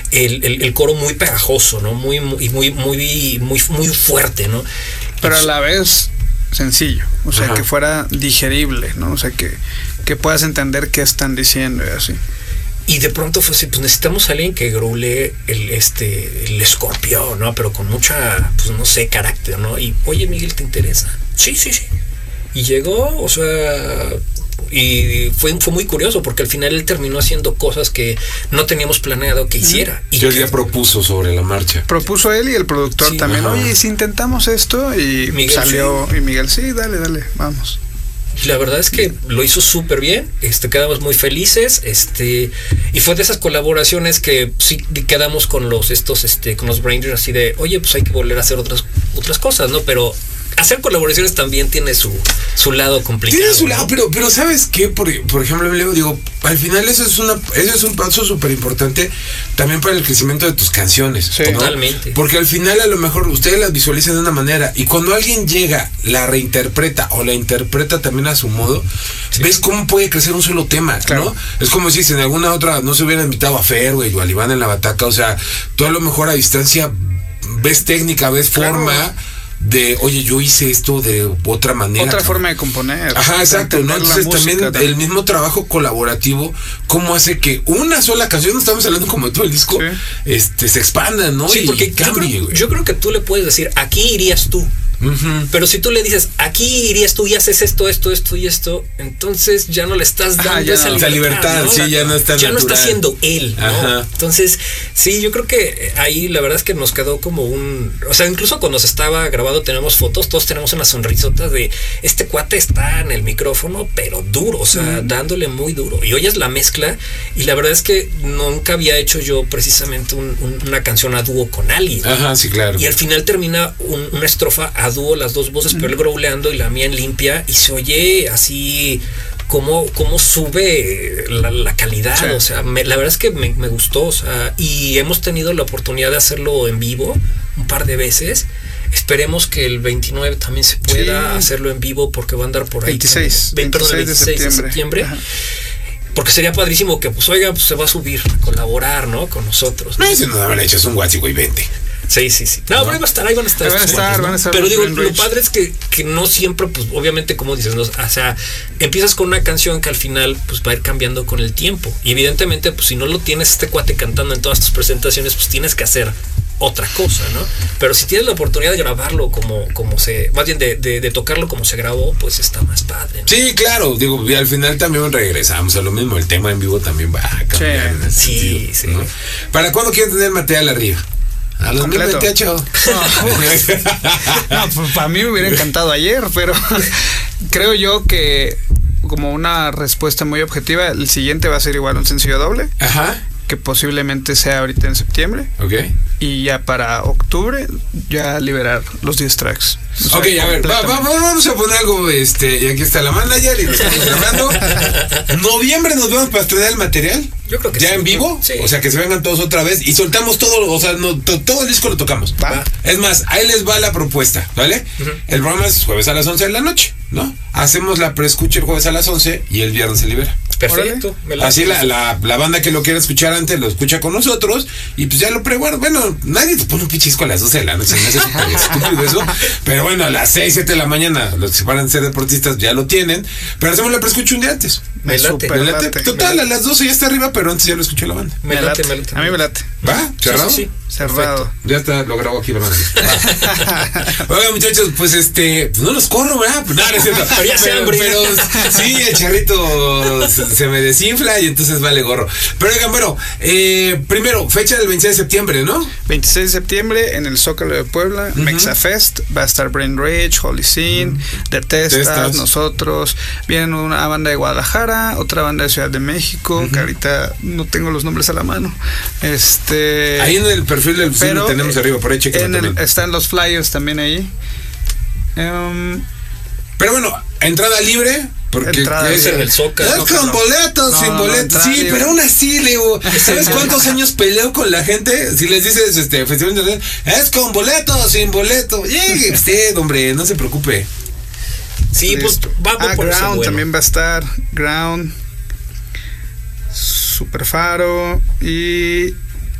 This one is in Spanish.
el coro muy pegajoso, ¿no? Muy fuerte, ¿no? Pero a la vez sencillo, o sea, que fuera digerible, ¿no? O sea, que puedas entender qué están diciendo y así. Y de pronto fue así, pues necesitamos a alguien que grule el escorpión, ¿no? Pero con mucha, pues no sé, carácter, ¿no? Y, oye, Miguel, ¿te interesa? Sí. Y llegó, o sea, y fue muy curioso porque al final él terminó haciendo cosas que no teníamos planeado que hiciera. Y yo ya propuso sobre la marcha. Propuso él y el productor también. Oye, si intentamos esto, y Miguel, salió, y Miguel, sí, dale, vamos. La verdad es que lo hizo súper bien, quedamos muy felices, y fue de esas colaboraciones que sí quedamos con los con los Braindeers así de, oye, pues hay que volver a hacer otras cosas, ¿no? Pero hacer colaboraciones también tiene su lado complicado. Tiene su lado, ¿no? pero ¿sabes qué? Por ejemplo, Leo, digo, al final eso es un paso súper importante también para el crecimiento de tus canciones. Sí, ¿no? Totalmente. Porque al final a lo mejor ustedes las visualizan de una manera y cuando alguien llega, la reinterpreta o la interpreta también a su modo, ves cómo puede crecer un solo tema, claro. ¿No? Es como si en alguna otra no se hubiera invitado a Fer, güey, o a Iván en la bataca, o sea, tú a lo mejor a distancia ves técnica, ves forma de, oye, yo hice esto de otra manera. Otra forma de componer. Ajá, exacto, ¿no? Entonces también el mismo trabajo colaborativo, cómo hace que una sola canción, no estamos hablando como de todo el disco, se expanda, ¿no? Sí, porque yo creo que tú le puedes decir, aquí irías tú. Pero si tú le dices, aquí irías tú y haces esto y esto, entonces ya no le estás dando esa libertad, ¿no? Sí, ya no está ya natural. no está siendo él, ¿no? Entonces, sí, yo creo que ahí la verdad es que nos quedó como o sea, incluso cuando se estaba grabando tenemos fotos, todos tenemos una sonrisota de este cuate está en el micrófono, pero duro, o sea, dándole muy duro. Y oyes la mezcla y la verdad es que nunca había hecho yo precisamente una canción a dúo con alguien. Ajá, sí, claro. Y al final termina una estrofa a dúo, las dos voces, pero él growleando y la mía en limpia, y se oye así como sube la calidad, o sea, la verdad es que me gustó, o sea, y hemos tenido la oportunidad de hacerlo en vivo un par de veces. Esperemos que el 29 también se pueda hacerlo en vivo porque va a andar por ahí. 26 de septiembre. Porque sería padrísimo que, pues, oiga, pues se va a subir a colaborar, ¿no? Con nosotros. No, si no habrán hecho, es un WhatsApp, güey, 20. Sí. No, pero ahí van a estar. Pero digo, lo padre es que no siempre, pues, obviamente, como dices, ¿no? O sea, empiezas con una canción que al final, pues, va a ir cambiando con el tiempo. Y evidentemente, pues, si no lo tienes cuate cantando en todas tus presentaciones, pues tienes que hacer otra cosa, ¿no? Pero si tienes la oportunidad de grabarlo más bien de tocarlo como se grabó, pues está más padre, ¿no? Sí, claro, digo, y al final también regresamos a lo mismo, el tema en vivo también va a cambiar en ese sentido, ¿no? ¿Para cuándo quieren tener material arriba? A los 2028. No, pues para mí me hubiera encantado ayer, pero creo yo que como una respuesta muy objetiva, el siguiente va a ser igual un sencillo doble. Ajá. Que posiblemente sea ahorita en septiembre. Ok. Y ya para octubre ya liberar los 10 tracks. O sea, ok, a ver, vamos a poner algo, y aquí está la manager y lo estamos grabando. ¿Noviembre nos vemos para estrenar el material? Yo creo que ¿Ya en vivo? Sí. O sea, que se vengan todos otra vez y soltamos todo, o sea, todo el disco lo tocamos. ¿Va? Es más, ahí les va la propuesta, ¿vale? El programa es jueves a las 11 de la noche, ¿no? Hacemos la preescucha el jueves a las 11 y el viernes se libera. Perfecto. Así la banda que lo quiera escuchar antes lo escucha con nosotros y pues ya lo preguardo. Bueno, nadie te pone un pinche disco a las 12 de la noche, me hace súper estúpido eso. Pero bueno, a las 6, 7 de la mañana, los que van a ser deportistas ya lo tienen. Pero hacemos la preescucha un día antes. Me late. Total, a las 12 ya está arriba, pero antes ya lo escuchó la banda. Me late. A mí me late. ¿Va? ¿Cerrado? Sí. Cerrado. Perfecto. Ya está, lo grabo aquí la banda. Oigan, muchachos, pues no los corro, ¿verdad? No, es cierto. Pero sí, el charrito se me desinfla y entonces vale gorro. Pero oigan, bueno, primero, fecha del 26 de septiembre, ¿no? 26 de septiembre en el Zócalo de Puebla, Mexa Fest, va a estar Brain Rage, Holy Sin, Detestas, nosotros, vienen una banda de Guadalajara, otra banda de Ciudad de México, que ahorita no tengo los nombres a la mano. Ahí en el perfil del film tenemos arriba, por ahí chequen. Están los flyers también ahí. Pero bueno, entrada libre. Porque es en el Zócalo. Con boletos, sin boletos. Sí, libre. Pero aún así, Leo, ¿sabes cuántos años peleo con la gente? Si les dices Festival Internacional, es con boletos, sin boleto. Llegue usted, hombre, no se preocupe. Sí, listo. Pues vamos por Ground bueno. También va a estar. Ground, Super Faro y